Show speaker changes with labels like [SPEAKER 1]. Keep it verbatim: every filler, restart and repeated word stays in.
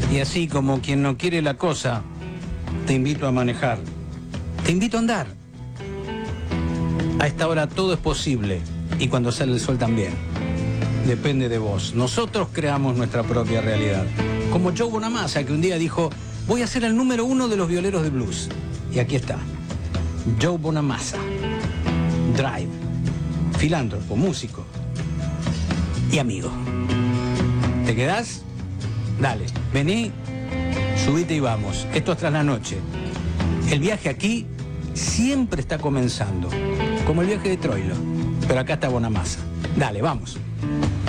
[SPEAKER 1] Y así como quien no quiere la cosa, te invito a manejar. Te invito a andar. A esta hora todo es posible y cuando sale el sol también. Depende de vos. Nosotros creamos nuestra propia realidad. Como Joe Bonamassa, que un día dijo, voy a ser el número uno de los violeros de blues. Y aquí está. Joe Bonamassa. Drive. Filántropo, músico. Y amigo. ¿Te quedás? Dale, vení, subite y vamos. Esto es Tras la Noche. El viaje aquí siempre está comenzando. Como el viaje de Troilo. Pero acá está Bonamassa. Dale, vamos.